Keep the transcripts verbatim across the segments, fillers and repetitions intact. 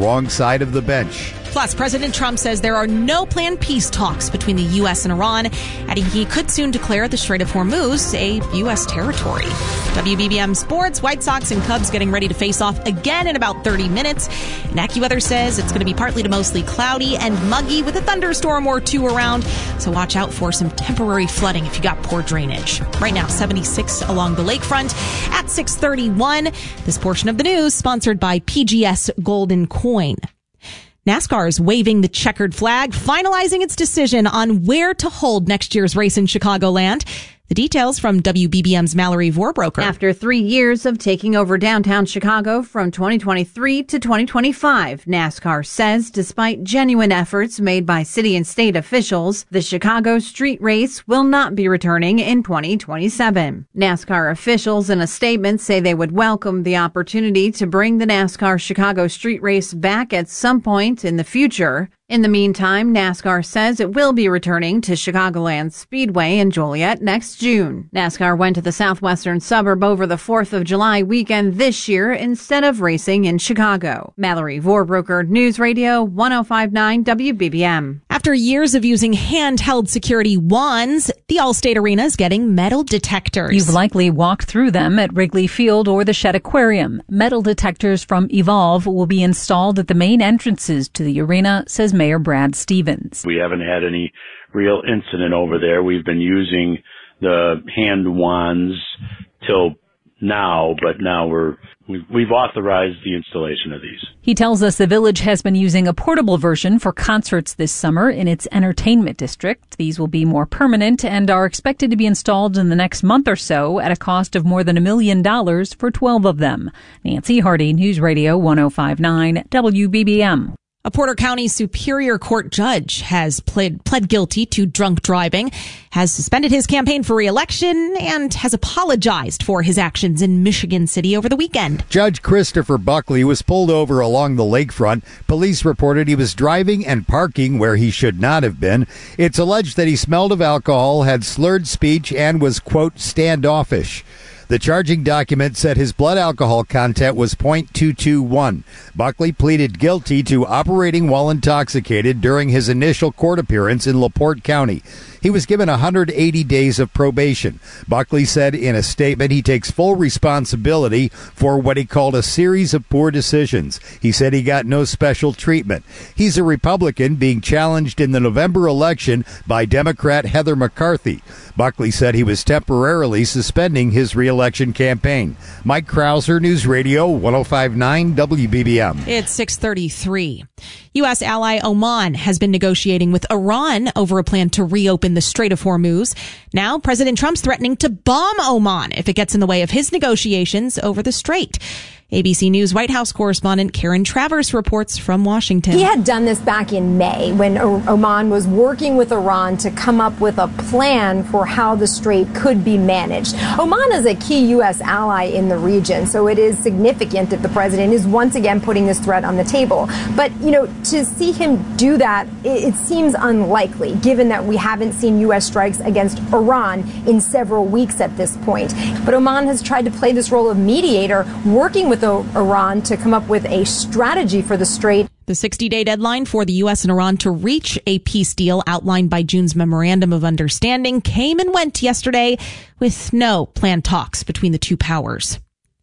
wrong side of the bench. Plus, President Trump says there are no planned peace talks between the U S and Iran, adding he could soon declare the Strait of Hormuz a U S territory. W B B M Sports, White Sox and Cubs getting ready to face off again in about thirty minutes. And AccuWeather says it's going to be partly to mostly cloudy and muggy with a thunderstorm or two around. So watch out for some temporary flooding if you got poor drainage. Right now, seventy-six along the lakefront at six thirty-one. This portion of the news sponsored by P G S Golden Coin. NASCAR is waving the checkered flag, finalizing its decision on where to hold next year's race in Chicagoland. The details from W B B M's Mallory Vorbroker. After three years of taking over downtown Chicago from twenty twenty-three to twenty twenty-five, NASCAR says despite genuine efforts made by city and state officials, the Chicago street race will not be returning in twenty twenty-seven. NASCAR officials in a statement say they would welcome the opportunity to bring the NASCAR Chicago street race back at some point in the future. In the meantime, NASCAR says it will be returning to Chicagoland Speedway in Joliet next June. NASCAR went to the southwestern suburb over the fourth of July weekend this year instead of racing in Chicago. Mallory Vorbroker, News Radio one oh five point nine W B B M. After years of using handheld security wands, the Allstate Arena is getting metal detectors. You've likely walked through them at Wrigley Field or the Shedd Aquarium. Metal detectors from Evolve will be installed at the main entrances to the arena, says Mayor Brad Stevens. We haven't had any real incident over there. We've been using the hand wands till now, but now we're we've, we've authorized the installation of these. He tells us the village has been using a portable version for concerts this summer in its entertainment district. These will be more permanent and are expected to be installed in the next month or so at a cost of more than a million dollars for twelve of them. Nancy Hardy, News Radio one oh five point nine W B B M. A Porter County Superior Court judge has pled, pled guilty to drunk driving, has suspended his campaign for re-election, and has apologized for his actions in Michigan City over the weekend. Judge Christopher Buckley was pulled over along the lakefront. Police reported he was driving and parking where he should not have been. It's alleged that he smelled of alcohol, had slurred speech, and was, quote, standoffish. The charging document said his blood alcohol content was point two two one. Buckley pleaded guilty to operating while intoxicated during his initial court appearance in LaPorte County. He was given one hundred eighty days of probation. Buckley said in a statement he takes full responsibility for what he called a series of poor decisions. He said he got no special treatment. He's a Republican being challenged in the November election by Democrat Heather McCarthy. Buckley said he was temporarily suspending his re-election campaign. Mike Krauser, News Radio one oh five point nine W B B M. It's six thirty-three. U S ally Oman has been negotiating with Iran over a plan to reopen the Strait of Hormuz. Now, President Trump's threatening to bomb Oman if it gets in the way of his negotiations over the strait. A B C News White House correspondent Karen Travers reports from Washington. He had done this back in May when Oman was working with Iran to come up with a plan for how the strait could be managed. Oman is a key U S ally in the region, so it is significant that the president is once again putting this threat on the table. But, you know, to see him do that, it, it seems unlikely, given that we haven't seen U S strikes against Iran in several weeks at this point. But Oman has tried to play this role of mediator, working with Iran to come up with a strategy for the strait. The sixty-day deadline for the U S and Iran to reach a peace deal outlined by June's Memorandum of Understanding came and went yesterday with no planned talks between the two powers.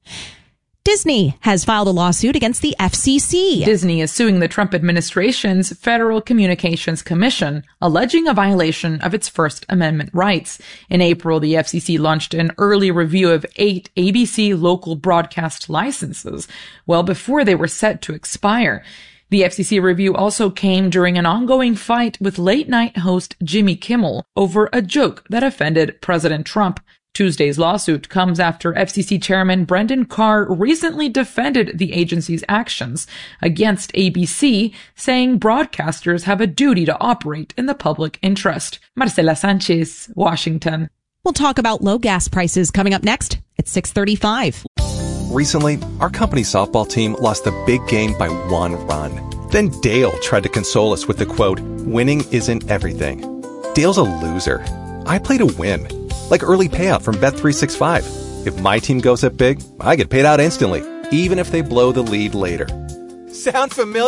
Disney has filed a lawsuit against the F C C. Disney is suing the Trump administration's Federal Communications Commission, alleging a violation of its First Amendment rights. In April, the F C C launched an early review of eight A B C local broadcast licenses, well before they were set to expire. The F C C review also came during an ongoing fight with late-night host Jimmy Kimmel over a joke that offended President Trump. Tuesday's lawsuit comes after F C C Chairman Brendan Carr recently defended the agency's actions against A B C, saying broadcasters have a duty to operate in the public interest. Marcela Sanchez, Washington. We'll talk about low gas prices coming up next at six thirty-five. Recently, our company softball team lost the big game by one run. Then Dale tried to console us with the quote, "Winning isn't everything." Dale's a loser. I play to win. Like early payout from Bet three sixty-five. If my team goes up big, I get paid out instantly, even if they blow the lead later. Sound familiar?